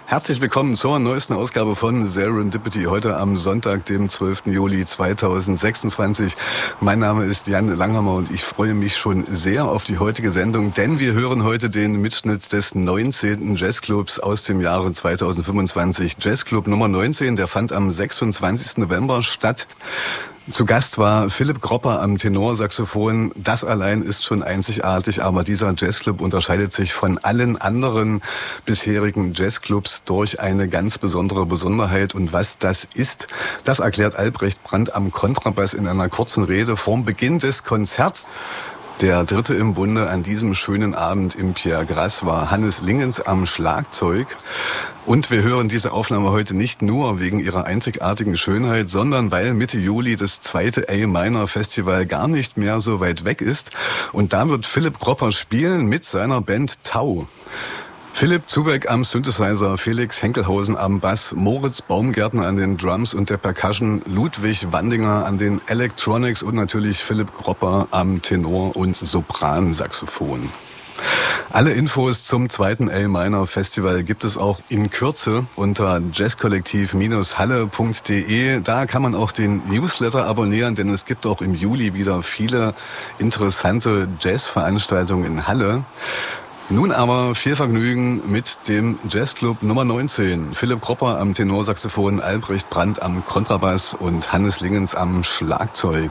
Herzlich willkommen zur neuesten Ausgabe von Serendipity, heute am Sonntag, dem 12. Juli 2026. Mein Name ist Jan Langhammer und ich freue mich schon sehr auf die heutige Sendung, denn wir hören heute den Mitschnitt des 19. Jazzclubs aus dem Jahre 2025. Jazzclub Nummer 19, der fand am 26. November statt. Zu Gast war Philipp Gropper am Tenorsaxophon. Das allein ist schon einzigartig, aber dieser Jazzclub unterscheidet sich von allen anderen bisherigen Jazzclubs durch eine ganz besondere Besonderheit. Und was das ist, das erklärt Albrecht Brandt am Kontrabass in einer kurzen Rede vorm Beginn des Konzerts. Der dritte im Bunde an diesem schönen Abend im Pierre Grasse war Hannes Lingens am Schlagzeug. Und wir hören diese Aufnahme heute nicht nur wegen ihrer einzigartigen Schönheit, sondern weil Mitte Juli das zweite A-Minor-Festival gar nicht mehr so weit weg ist. Und da wird Philipp Gropper spielen mit seiner Band Tau. Philipp Zubeck am Synthesizer, Felix Henkelhausen am Bass, Moritz Baumgärtner an den Drums und der Percussion, Ludwig Wandinger an den Electronics und natürlich Philipp Gropper am Tenor- und Sopransaxophon. Alle Infos zum zweiten A-Minor-Festival gibt es auch in Kürze unter jazzkollektiv-halle.de. Da kann man auch den Newsletter abonnieren, denn es gibt auch im Juli wieder viele interessante Jazzveranstaltungen in Halle. Nun aber viel Vergnügen mit dem Jazzclub Nummer 19. Philipp Gropper am Tenorsaxophon, Albrecht Brandt am Kontrabass und Hannes Lingens am Schlagzeug.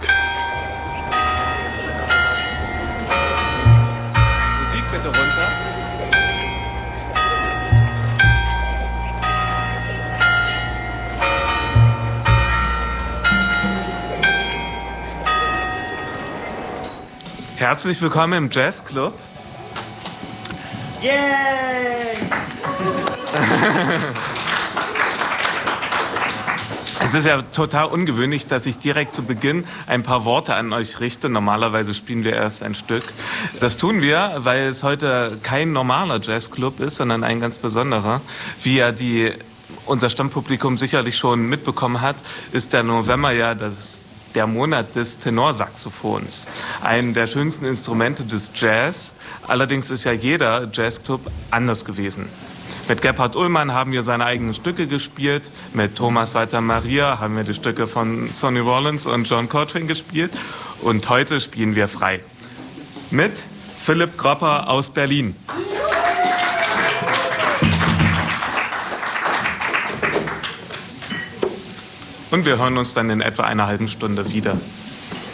Musik bitte runter. Herzlich willkommen im Jazzclub. Yay! Es ist ja total ungewöhnlich, dass ich direkt zu Beginn ein paar Worte an euch richte. Normalerweise spielen wir erst ein Stück. Das tun wir, weil es heute kein normaler Jazzclub ist, sondern ein ganz besonderer. Wie ja unser Stammpublikum sicherlich schon mitbekommen hat, ist der November ja der Monat des Tenorsaxophons. Ein der schönsten Instrumente des Jazz. Allerdings ist ja jeder Jazzclub anders gewesen. Mit Gebhard Ullmann haben wir seine eigenen Stücke gespielt. Mit Thomas Walter Maria haben wir die Stücke von Sonny Rollins und John Coltrane gespielt. Und heute spielen wir frei. Mit Philipp Gropper aus Berlin. Und wir hören uns dann in etwa einer halben Stunde wieder.